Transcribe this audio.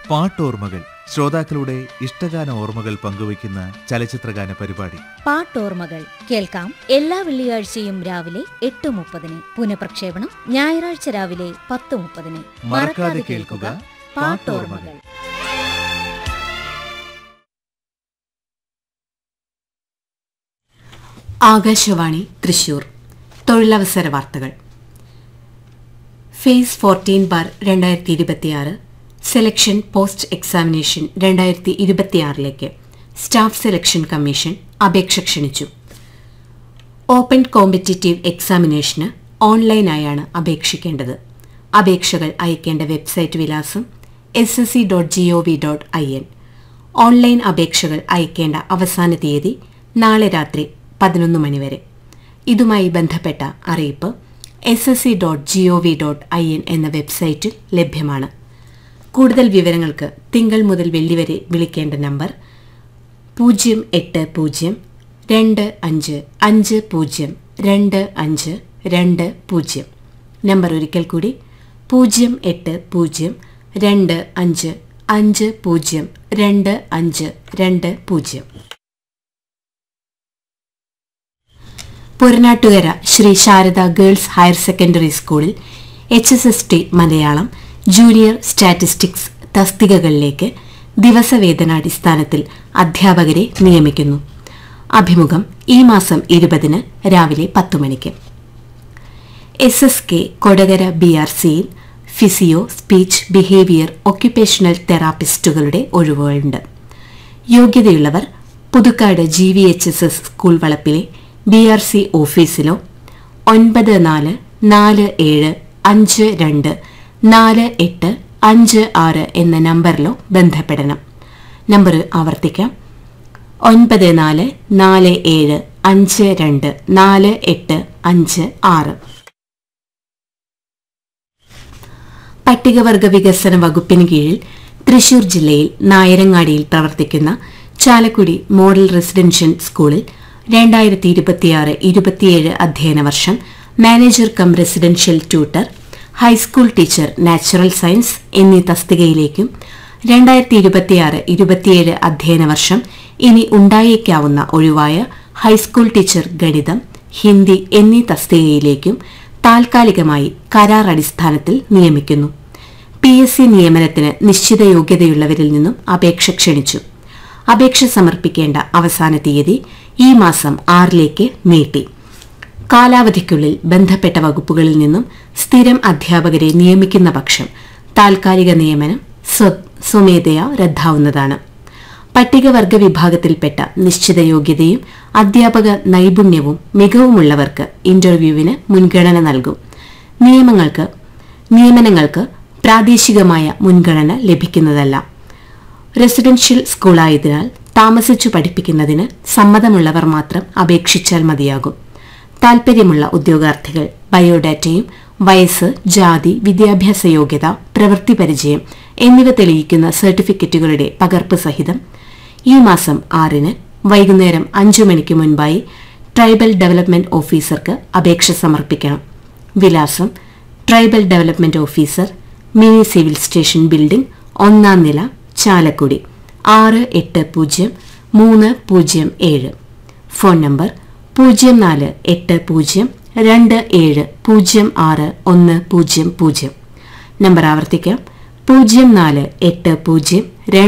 പാട്ടോർമ്മകൾ ശ്രോതാക്കളുടെ ഇഷ്ടഗാന ഓർമ്മകൾ പങ്കുവയ്ക്കുന്ന ചലച്ചിത്രഗാന പരിപാടി. പാട്ടോർമ്മകൾ കേൾക്കാം എല്ലാ വെള്ളിയാഴ്ചയും രാവിലെ 8:30, പുനഃപ്രക്ഷേപണം ഞായറാഴ്ച രാവിലെ 10:30. മറക്കാതെ കേൾക്കുക പാട്ടോർമ്മകൾ. ആകാശവാണി തൃശൂർ. തൊഴിലവസര വാർത്തകൾ. Face 14/2026 selection post examination 2026 staff selection commission അപേക്ഷ ക്ഷണിച്ചു. Open competitive എക്സാമിനേഷന് ഓൺലൈനായാണ് അപേക്ഷിക്കേണ്ടത്. അപേക്ഷകൾ അയക്കേണ്ട വെബ്സൈറ്റ് വിലാസം ssc.gov.in. ഓൺലൈൻ അപേക്ഷകൾ അയക്കേണ്ട അവസാന തീയതി നാളെ രാത്രി 11 മണി വരെ. ഇതുമായി ബന്ധപ്പെട്ട അറിയിപ്പ് ssc.gov.in എന്ന വെബ്സൈറ്റിൽ ലഭ്യമാണ്. കൂടുതൽ വിവരങ്ങൾക്ക് തിങ്കൾ മുതൽ വെള്ളി വരെ വിളിക്കേണ്ട നമ്പർ 08025502520. നമ്പർ ഒരിക്കൽ കൂടി 08025502520. Puranattukara Shri Sharada girls higher secondary സ്കൂളിൽ HSST മലയാളം ജൂനിയർ സ്റ്റാറ്റിസ്റ്റിക്സ് തസ്തികകളിലേക്ക് ദിവസവേതനാടിസ്ഥാനത്തിൽ അധ്യാപകരെ നിയമിക്കുന്നു. അഭിമുഖം ഈ മാസം 20 രാവിലെ 10 മണിക്ക്. SSK Kodakara BRCയിൽ physio, speech, behaviour, occupational തെറാപ്പിസ്റ്റുകളുടെ ഒഴിവുകളുണ്ട്. യോഗ്യതയുള്ളവർ Puthukkad GVHSS school വളപ്പിലെ BRC ഓഫീസിലോ 9447524856 എന്ന നമ്പറിലോ ബന്ധപ്പെടണം. നമ്പർ ആവർത്തിക്കാം: 9447524856. പട്ടികവർഗ വികസന വകുപ്പിന് കീഴിൽ തൃശൂർ ജില്ലയിൽ നായരങ്ങാടിയിൽ പ്രവർത്തിക്കുന്ന ചാലക്കുടി മോഡൽ റെസിഡൻഷ്യൽ സ്കൂളിൽ 2026-27 അധ്യയന വർഷം manager come residential tutor, high school teacher natural science എന്നീ തസ്തികയിലേക്കും 2026-27 അധ്യയന വർഷം ഇനി ഉണ്ടായേക്കാവുന്ന ഒഴിവായ ഹൈസ്കൂൾ ടീച്ചർ ഗണിതം, ഹിന്ദി എന്നീ തസ്തികയിലേക്കും താൽക്കാലികമായി കരാർ അടിസ്ഥാനത്തിൽ നിയമിക്കുന്നു. PSC നിയമനത്തിന് നിശ്ചിത യോഗ്യതയുള്ളവരിൽ നിന്നും അപേക്ഷ ക്ഷണിച്ചു. അപേക്ഷ സമർപ്പിക്കേണ്ട അവസാന തീയതി ഈ മാസം 6 നീട്ടി. കാലാവധിക്കുള്ളിൽ ബന്ധപ്പെട്ട വകുപ്പുകളിൽ നിന്നും സ്ഥിരം അധ്യാപകരെ നിയമിക്കുന്ന പക്ഷം താൽക്കാലിക നിയമനം സ്വമേധയാ റദ്ദാവുന്നതാണ്. പട്ടികവർഗ വിഭാഗത്തിൽപ്പെട്ട നിശ്ചിത യോഗ്യതയും അധ്യാപക നൈപുണ്യവും മികവുമുള്ളവർക്ക് ഇന്റർവ്യൂവിന് മുൻഗണന നൽകും. നിയമനങ്ങൾക്ക് പ്രാദേശികമായ മുൻഗണന ലഭിക്കുന്നതല്ല. റെസിഡൻഷ്യൽ സ്കൂളായതിനാൽ താമസിച്ചു പഠിപ്പിക്കുന്നതിന് സമ്മതമുള്ളവർ മാത്രം അപേക്ഷിച്ചാൽ മതിയാകും. താൽപര്യമുള്ള ഉദ്യോഗാർത്ഥികൾ ബയോഡാറ്റയും വയസ്സ്, ജാതി, വിദ്യാഭ്യാസ യോഗ്യത, പ്രവൃത്തി പരിചയം എന്നിവ തെളിയിക്കുന്ന സർട്ടിഫിക്കറ്റുകളുടെ പകർപ്പ് സഹിതം ഈ മാസം 6 വൈകുന്നേരം 5 മണിക്ക് മുൻപായി ട്രൈബൽ ഡെവലപ്മെന്റ് ഓഫീസർക്ക് അപേക്ഷ സമർപ്പിക്കണം. വിലാസം: tribal development officer, mini civil station building, 1ാം നില, ചാലക്കുടി 680307. Phone number 048027061000. നമ്പർ ആവർത്തിക്കാം: 048027